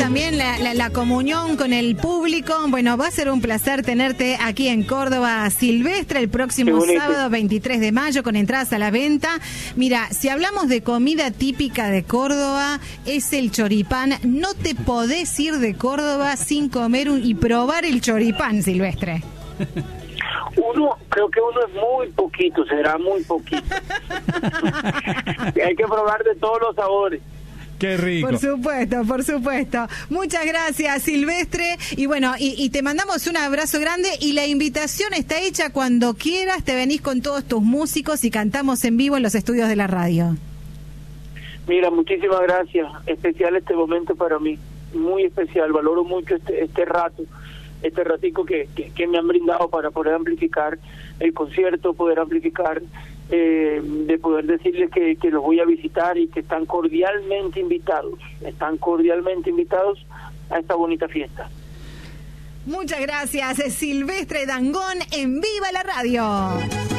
también la comunión con el público. Bueno, va a ser un placer tenerte aquí en Córdoba Silvestre el próximo sábado 23 de mayo con entradas a la venta. Mira, si hablamos de comida típica de Córdoba, es el choripán. No te podés ir de Córdoba sin comer y probar el choripán, Silvestre. Creo que uno es muy poquito, será muy poquito. Hay que probar de todos los sabores. Qué rico. Por supuesto, por supuesto. Muchas gracias, Silvestre. Y bueno, y te mandamos un abrazo grande y la invitación está hecha cuando quieras. Te venís con todos tus músicos y cantamos en vivo en los estudios de la radio. Mira, muchísimas gracias. Especial este momento para mí. Muy especial. Valoro mucho este rato. Este ratico que me han brindado para poder amplificar el concierto, poder amplificar, de poder decirles que los voy a visitar y que están cordialmente invitados a esta bonita fiesta. Muchas gracias, Silvestre Dangond en Viva la Radio.